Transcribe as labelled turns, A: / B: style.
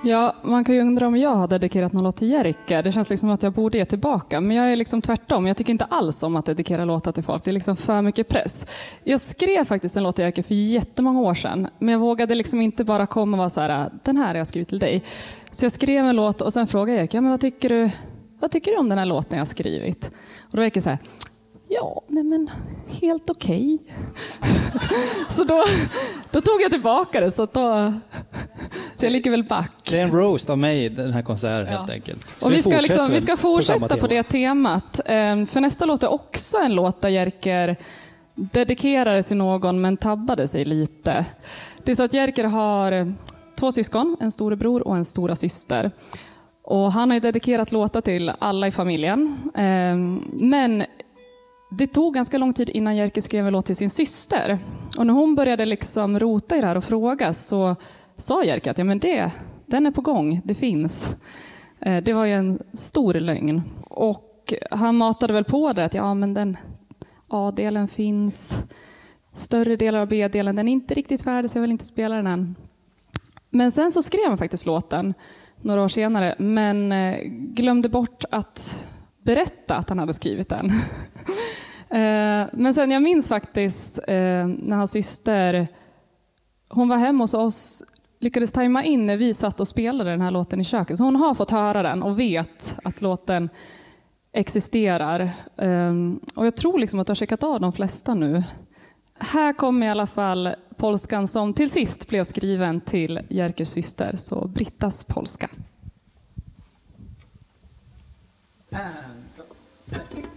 A: Ja, man kan ju undra om jag har dedikerat någon låt till Jerker. Det känns liksom att jag borde ge tillbaka. Men jag är liksom tvärtom. Jag tycker inte alls om att dedikera låtar till folk. Det är liksom för mycket press. Jag skrev faktiskt en låt till Jerker för jättemånga år sedan. Men jag vågade liksom inte bara komma och vara så här, den här har jag skrivit till dig. Så jag skrev en låt och sen frågade Jerker, men vad tycker du om den här låten jag har skrivit? Och då var Jerker så här, ja, nej men helt okej. Så då tog jag tillbaka det. Så jag ligger väl back.
B: Det är en roast av mig, den här konserten helt enkelt. Så
A: och vi ska fortsätta på det temat. För nästa låt är också en låt där Jerker dedikerade till någon men tabbade sig lite. Det är så att Jerker har 2 syskon, en storebror och en stora syster. Och han har ju dedikerat låtar till alla i familjen. Men det tog ganska lång tid innan Jerker skrev en låt till sin syster. Och när hon började liksom rota i det här och fråga så sa Jerker att ja, men den är på gång, det finns. Det var ju en stor lögn. Och han matade väl på det att ja, men den A-delen finns. Större delar av B-delen, den är inte riktigt färdig så jag vill inte spela den än. Men sen så skrev han faktiskt låten några år senare. Men glömde bort att berätta att han hade skrivit den. Men sen jag minns faktiskt när hans syster, hon var hemma hos oss, lyckades tajma in när vi satt och spelade den här låten i köket. Så hon har fått höra den och vet att låten existerar. Och jag tror liksom att jag har checkat av de flesta nu. Här kommer i alla fall polskan som till sist blev skriven till Jerkers syster. Så Brittas polska.